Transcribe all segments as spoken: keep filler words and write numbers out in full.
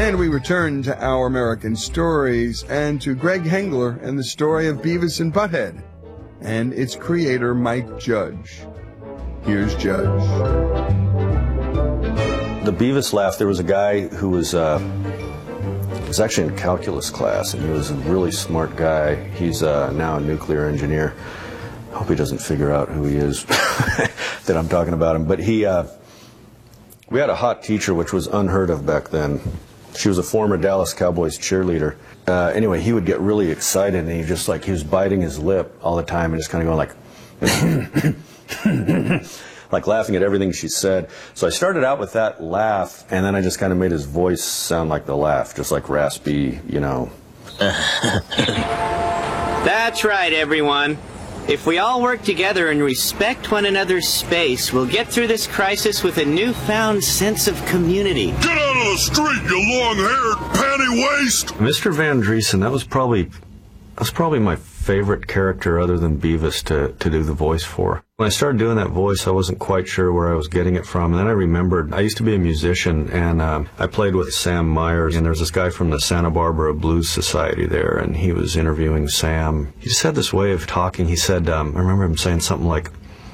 And we return to Our American Stories and to Greg Hengler and the story of Beavis and Butthead and its creator, Mike Judge. Here's Judge. The Beavis laugh, there was a guy who was, uh, was actually in calculus class, and he was a really smart guy. He's uh, now a nuclear engineer. I hope he doesn't figure out who he is that I'm talking about him. But he, uh, we had a hot teacher, which was unheard of back then. She was a former Dallas Cowboys cheerleader. Uh, anyway, he would get really excited, and he just like, he was biting his lip all the time and just kind of going like, like laughing at everything she said. So I started out with that laugh, and then I just kind of made his voice sound like the laugh, just like raspy, you know. That's right, everyone. If we all work together and respect one another's space, we'll get through this crisis with a newfound sense of community. Get out of the street, you long-haired panty waste! Mister Van Driesen, that was probably, that was probably my favorite character other than Beavis to, to do the voice for. When I started doing that voice, I wasn't quite sure where I was getting it from, and then I remembered I used to be a musician, and um, I played with Sam Myers, and there was this guy from the Santa Barbara Blues Society there, and he was interviewing Sam. He just had this way of talking. He said, um, I remember him saying something like,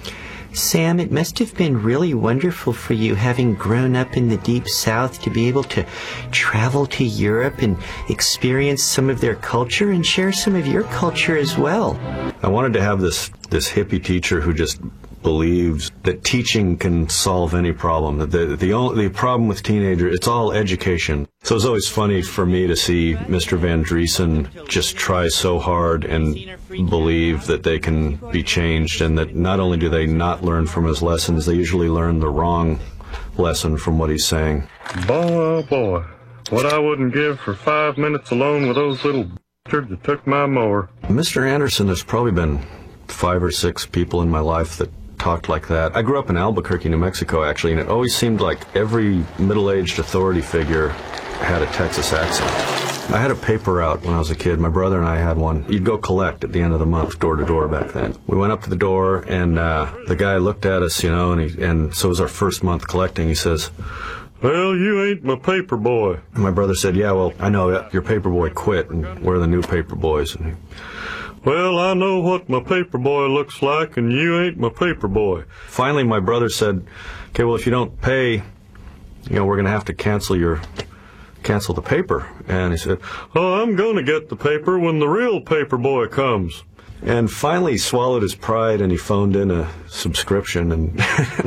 Sam, it must have been really wonderful for you, having grown up in the Deep South, to be able to travel to Europe and experience some of their culture and share some of your culture as well. I wanted to have this, this hippie teacher who just believes that teaching can solve any problem. The, the, only, the problem with teenagers, it's all education. So it's always funny for me to see Mister Van Driesen just try so hard and believe that they can be changed, and that not only do they not learn from his lessons, they usually learn the wrong lesson from what he's saying. Boy, boy, what I wouldn't give for five minutes alone with those little bastards that took my mower. Mister Anderson, there's probably been five or six people in my life that talked like that. I grew up in Albuquerque, New Mexico, actually, and it always seemed like every middle-aged authority figure had a Texas accent. I had a paper route when I was a kid. My brother and I had one. You'd go collect at the end of the month, door to door back then. We went up to the door, and uh, the guy looked at us, you know, and, he, and so it was our first month collecting. He says, well, you ain't my paper boy. And my brother said, yeah, well, I know your paper boy quit, and we're the new paper boys. And he, well, I know what my paper boy looks like, and you ain't my paper boy. Finally, my brother said, okay, well, if you don't pay, you know, we're going to have to cancel your, cancel the paper. And he said, oh, I'm going to get the paper when the real paper boy comes. And finally he swallowed his pride, and he phoned in a subscription. And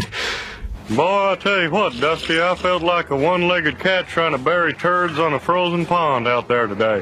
boy, I tell you what, Dusty, I felt like a one-legged cat trying to bury turds on a frozen pond out there today.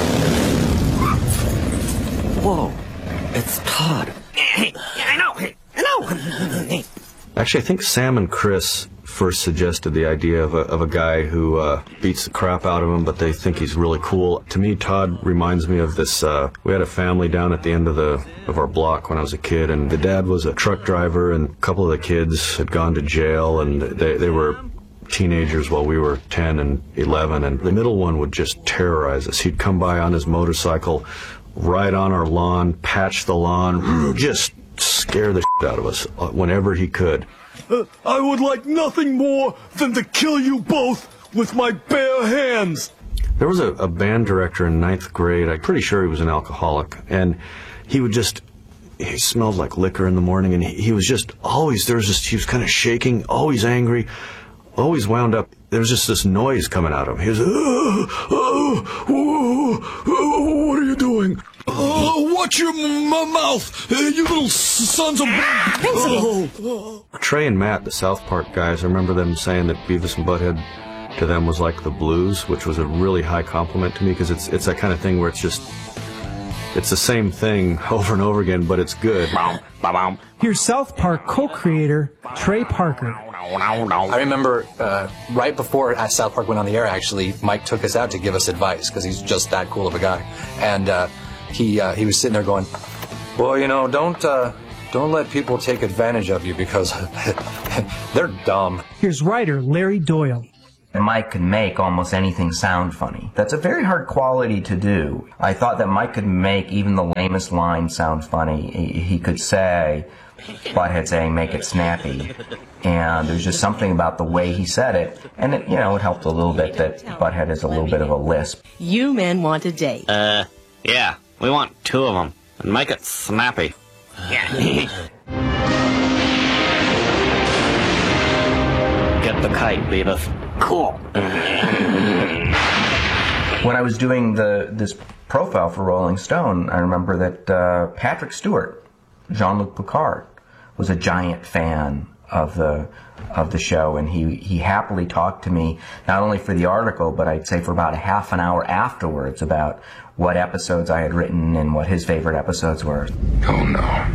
Whoa, it's Todd. Hey, I know, I know. Actually, I think Sam and Chris first suggested the idea of a, of a guy who uh, beats the crap out of him, but they think he's really cool. To me, Todd reminds me of this, uh, we had a family down at the end of the of our block when I was a kid, and the dad was a truck driver, and a couple of the kids had gone to jail, and they, they were teenagers while we were ten and eleven, and the middle one would just terrorize us. He'd come by on his motorcycle, ride on our lawn, patch the lawn, just scare the shit out of us whenever he could. Uh, I would like nothing more than to kill you both with my bare hands. There was a, a band director in ninth grade. I'm pretty sure he was an alcoholic, and he would just, he smelled like liquor in the morning, and he, he was just always, there was just, he was kind of shaking, always angry, always wound up. There was just this noise coming out of him. He was, oh, oh, oh, oh, what are you doing? Oh, watch your m mouth, uh, you little sons of... Oh, oh. Trey and Matt, the South Park guys, I remember them saying that Beavis and Butthead to them was like the blues, which was a really high compliment to me, because it's it's that kind of thing where it's just, it's the same thing over and over again, but it's good. Here's South Park co-creator Trey Parker. I remember uh, right before South Park went on the air, actually, Mike took us out to give us advice, because he's just that cool of a guy. And uh, he uh, he was sitting there going, well, you know, don't uh, don't let people take advantage of you, because they're dumb. Here's writer Larry Doyle. Mike could make almost anything sound funny. That's a very hard quality to do. I thought that Mike could make even the lamest line sound funny. He, he could say, Butthead saying, "Make it snappy." And there's just something about the way he said it, and it, you know, it helped a little bit that Butthead has a little bit of a lisp. You men want a date. Uh, yeah, we want two of them, and make it snappy. Yeah. Get the kite, Beavis. Cool. When I was doing the this profile for Rolling Stone, I remember that uh, Patrick Stewart, Jean-Luc Picard, was a giant fan of the of the show, and he, he happily talked to me, not only for the article, but I'd say for about a half an hour afterwards about what episodes I had written and what his favorite episodes were. Oh no.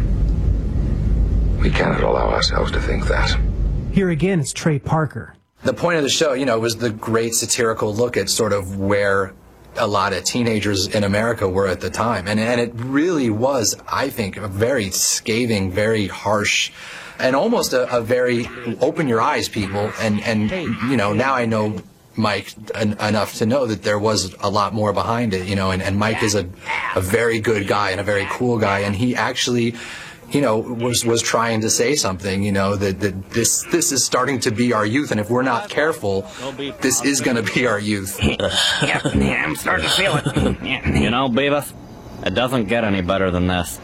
We cannot allow ourselves to think that. Here again is Trey Parker. The point of the show, you know, was the great satirical look at sort of where a lot of teenagers in America were at the time. And, and it really was, I think, a very scathing, very harsh, and almost a, a very open your eyes, people. And, and you know, now I know Mike en enough to know that there was a lot more behind it, you know, and, and Mike is a, a very good guy and a very cool guy. And he actually, you know, was was trying to say something, you know, that, that this this is starting to be our youth, and if we're not careful, this is going to be our youth. Yeah, yeah, I'm starting to feel it. Yeah. You know, Beavis, it doesn't get any better than this.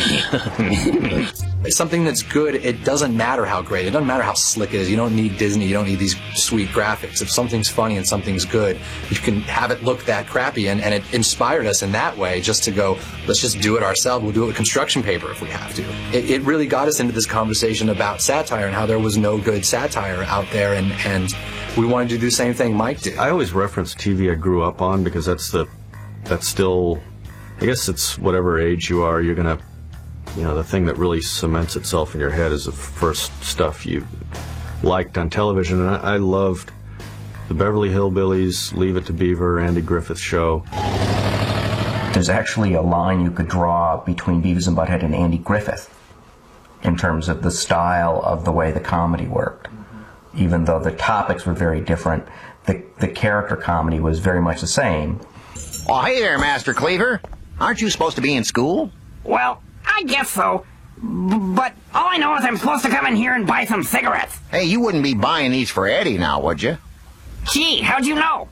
Something that's good, it doesn't matter how great, it doesn't matter how slick it is. You don't need Disney, you don't need these sweet graphics. If something's funny and something's good, you can have it look that crappy, and, and it inspired us in that way just to go, let's just do it ourselves. We'll do it with construction paper if we have to. It, it really got us into this conversation about satire and how there was no good satire out there, and, and we wanted to do the same thing Mike did. I always reference T V I grew up on because that's the, that's still, I guess it's whatever age you are, you're going to, you know, the thing that really cements itself in your head is the first stuff you liked on television. And I, I loved the Beverly Hillbillies, Leave It to Beaver, Andy Griffith Show. There's actually a line you could draw between Beavis and Butthead and Andy Griffith in terms of the style of the way the comedy worked. Even though the topics were very different, the, the character comedy was very much the same. Oh, hey there, Master Cleaver. Aren't you supposed to be in school? Well, I guess so. But all I know is I'm supposed to come in here and buy some cigarettes. Hey, you wouldn't be buying these for Eddie now, would you? Gee, how'd you know?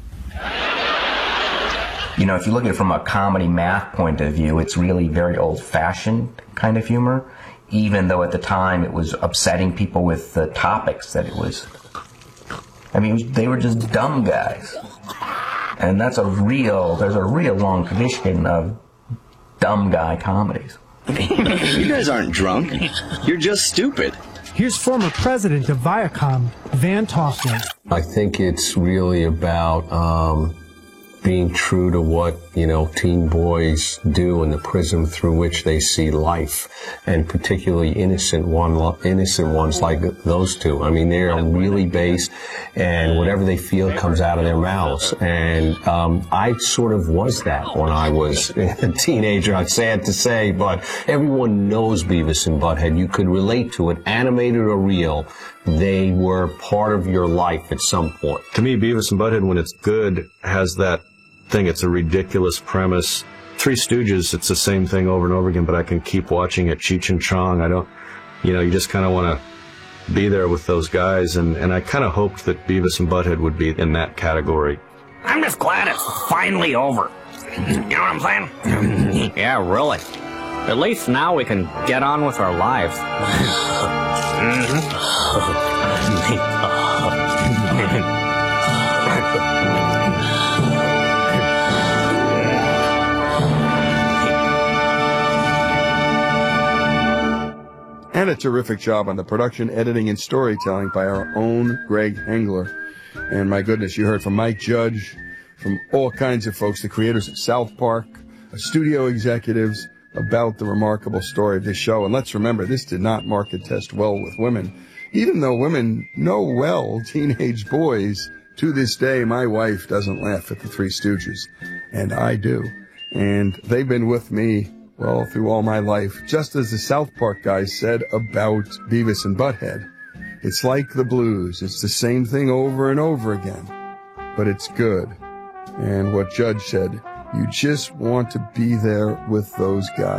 You know, if you look at it from a comedy math point of view, it's really very old-fashioned kind of humor, even though at the time it was upsetting people with the topics that it was. I mean, they were just dumb guys. And that's a real, there's a real long tradition of dumb guy comedies. You guys aren't drunk. You're just stupid. Here's former president of Viacom, Van Toffler. I think it's really about um, being true to what, you know, teen boys do and the prism through which they see life, and particularly innocent one, innocent ones like those two. I mean, they are really based, and whatever they feel comes out of their mouths. And um, I sort of was that when I was a teenager. I'm sad to say, but everyone knows Beavis and Butthead. You could relate to it, animated or real. They were part of your life at some point. To me, Beavis and Butthead, when it's good, has that thing. It's a ridiculous premise. Three Stooges, it's the same thing over and over again, but I can keep watching it. Cheech and Chong, I don't, you know, you just kind of want to be there with those guys, and, and I kind of hoped that Beavis and Butthead would be in that category. I'm just glad it's finally over. You know what I'm saying? Yeah, really. At least now we can get on with our lives. And a terrific job on the production, editing, and storytelling by our own Greg Hengler. And my goodness, you heard from Mike Judge, from all kinds of folks, the creators of South Park, studio executives, about the remarkable story of this show. And let's remember, this did not market test well with women. Even though women know well teenage boys, to this day, my wife doesn't laugh at the Three Stooges. And I do. And they've been with me, well, through all my life, just as the South Park guys said about Beavis and Butthead. It's like the blues. It's the same thing over and over again. But it's good. And what Judge said, you just want to be there with those guys.